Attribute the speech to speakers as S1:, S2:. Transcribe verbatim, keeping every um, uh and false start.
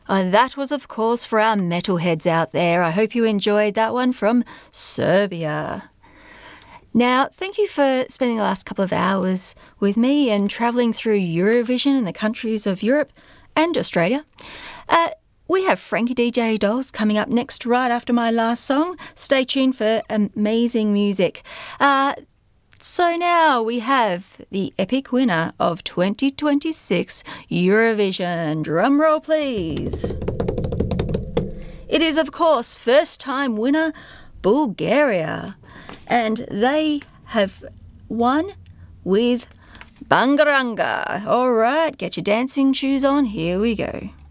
S1: And that was, of course, for our metalheads out there. I hope you enjoyed that one from Serbia. Now, thank you for spending the last couple of hours with me and travelling through Eurovision and the countries of Europe and Australia. Uh, we have Frankie D J Dolls coming up next right after my last song. Stay tuned for amazing music. Uh, so now we have the epic winner of twenty twenty-six Eurovision. Drum roll, please. It is, of course, first-time winner Bulgaria. And they have won with Bangaranga. All right, get your dancing shoes on. Here we go.